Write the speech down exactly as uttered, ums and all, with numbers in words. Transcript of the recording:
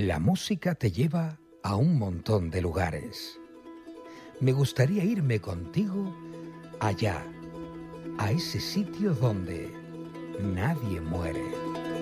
La música te lleva a un montón de lugares. Me gustaría irme contigo allá, a ese sitio donde nadie muere.